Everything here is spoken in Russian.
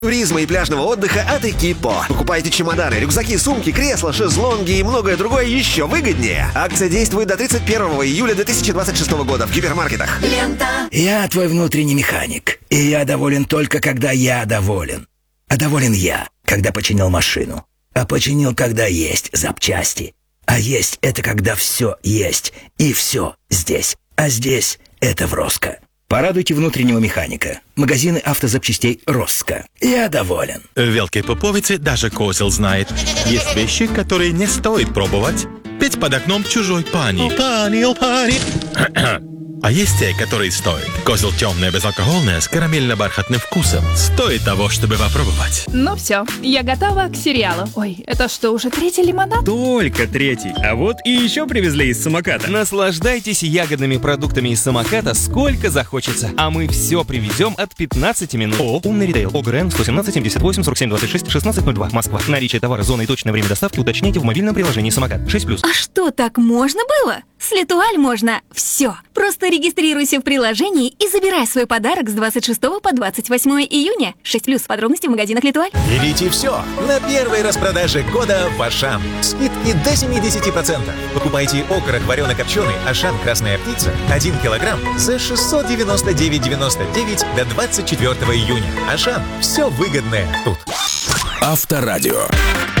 Туризма и пляжного отдыха от Экипо. Покупайте чемоданы, рюкзаки, сумки, кресла, шезлонги и многое другое еще выгоднее. Акция действует до 31 июля 2026 года в гипермаркетах. Лента. Я твой внутренний механик. И я доволен только, когда я доволен. А доволен я, когда починил машину. А починил, когда есть запчасти. А есть — это когда все есть. И все здесь. А здесь — это в Роско. Порадуйте внутреннего механика. Магазины автозапчастей «Роско». Я доволен. В Велкой Поповице даже козел знает. Есть вещи, которые не стоит пробовать. Петь под окном чужой пани. О, пани. А есть те, которые стоят. Козел темное, безалкогольное, с карамельно-бархатным вкусом. Стоит того, чтобы попробовать. Ну все, я готова к сериалу. Ой, это что, уже третий лимонад? Только третий. А вот и еще привезли из самоката. Наслаждайтесь ягодными продуктами из самоката сколько захочется. А мы все привезем от 15 минут. ООО «Умный ритейл». ОГРН 117 78 47 26 1602. Москва. Наличие товара, зона и точное время доставки уточняйте в мобильном приложении «Самокат». 6+. А что, так можно было? С Летуаль можно все. Просто регистрируйся в приложении и забирай свой подарок с 26 по 28 июня. 6+. Подробности в магазинах Летуаль. Берите все на первой распродаже года в Ашан. Скидки до 70%. Покупайте окорок варено-копченый Ашан «Красная птица» 1 килограмм за 699,99 до 24 июня. Ашан. Все выгодное тут. Авторадио.